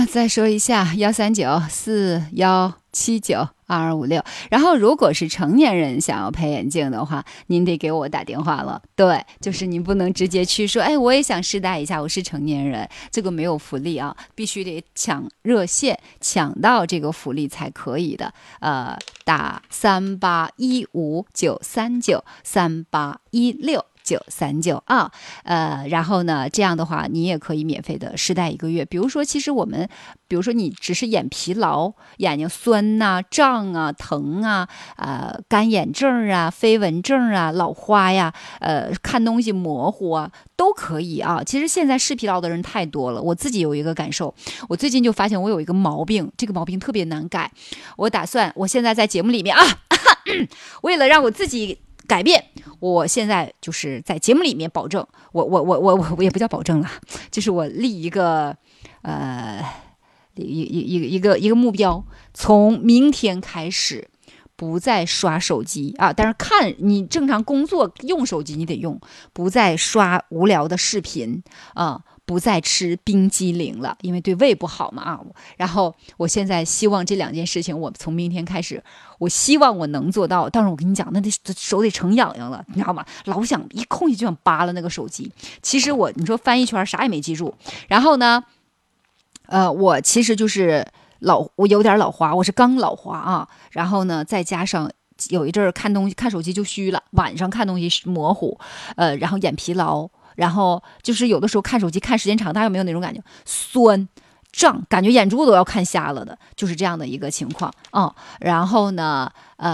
再说一下13941792256。然后如果是成年人想要配眼镜的话，您得给我打电话了。对，就是您不能直接去说，哎，我也想试戴一下，我是成年人，这个没有福利啊，必须得抢热线，抢到这个福利才可以的。打38159393816939啊，然后呢，这样的话你也可以免费的试戴1个月。比如说，其实比如说你只是眼疲劳、眼睛酸呐、胀啊、疼啊、干眼症啊、飞蚊症啊、老花呀、看东西模糊啊，都可以啊。其实现在视疲劳的人太多了，我自己有一个感受，我最近就发现我有一个毛病，这个毛病特别难改。我打算，我现在在节目里面为了让我自己改变，我现在就是在节目里面保证，我也不叫保证了，就是我立一个一个目标，从明天开始不再刷手机啊！但是看你正常工作用手机你得用，不再刷无聊的视频啊，不再吃冰激凌了，因为对胃不好嘛啊。然后我现在希望这2件事情，我从明天开始，我希望我能做到。但是我跟你讲，那手得成痒痒了，你知道吗？老想一空隙就想扒了那个手机。其实你说翻一圈啥也没记住。然后呢，我其实就是我有点老花，我是刚老花啊。然后呢，再加上有一阵儿看手机就虚了，晚上看东西模糊，然后眼疲劳，然后就是有的时候看手机看时间长，大家有没有那种感觉？酸、胀，感觉眼珠都要看瞎了的，就是这样的一个情况啊。然后呢，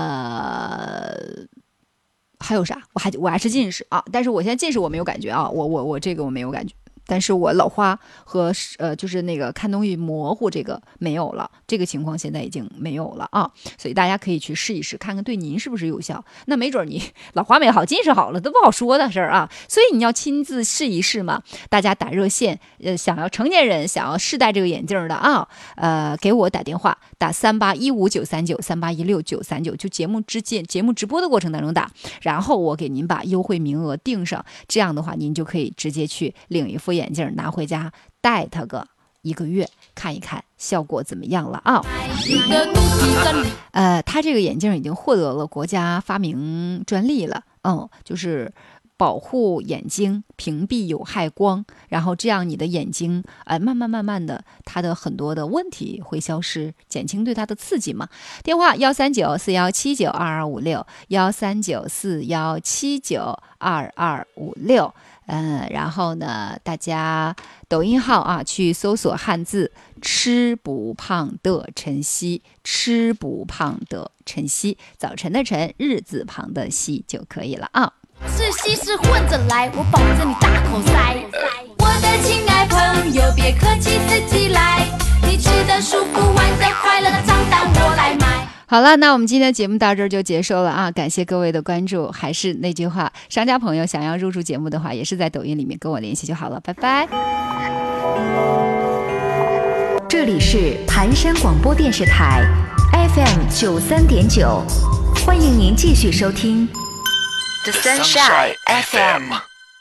还有啥？我还是近视啊，但是我现在近视我没有感觉啊，我这个我没有感觉。但是我老花和就是那个看东西模糊这个没有了，这个情况现在已经没有了啊，所以大家可以去试一试，看看对您是不是有效。那没准你老花没好，近视好了都不好说的事儿啊，所以你要亲自试一试嘛。大家打热线，想要成年人想要试戴这个眼镜的啊，给我打电话，打38159393816939，就节目直播的过程当中打，然后我给您把优惠名额定上，这样的话您就可以直接去领一副眼镜拿回家戴它个1个月，看一看效果怎么样了啊。它这个眼镜已经获得了国家发明专利了，就是保护眼睛，屏蔽有害光，然后这样你的眼睛慢慢的，它的很多的问题会消失，减轻对它的刺激嘛。电话13941792256 13941792256。然后呢，大家抖音号啊，去搜索汉字吃不胖的晨曦，吃不胖的晨曦，早晨的晨，日字旁的曦就可以了啊。 是西是混着来，我保证你大口塞。我的亲爱朋友，别客气，自己来。你吃的舒服，玩的快乐，账单我来买。 好了，那我们今天的节目到这儿就结束了啊！感谢各位的关注。还是那句话，商家朋友想要入驻节目的话，也是在抖音里面跟我联系就好了。拜拜。 这里是盘山广播电视台 FM93.9，欢迎您继续收听 The Sunshine FM。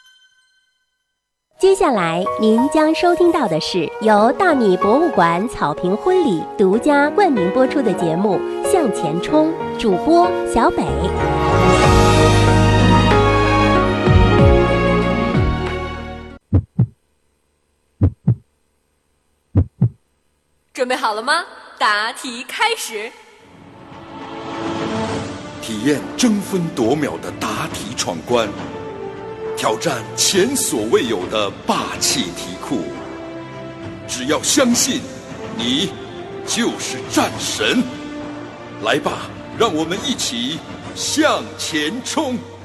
接下来您将收听到的是由大米博物馆草坪婚礼独家冠名播出的节目《向前冲》，主播小北。 准备好了吗？答题开始。 体验争分夺秒的答题闯关，挑战前所未有的霸气题库。只要相信，你就是战神。来吧，让我们一起向前冲！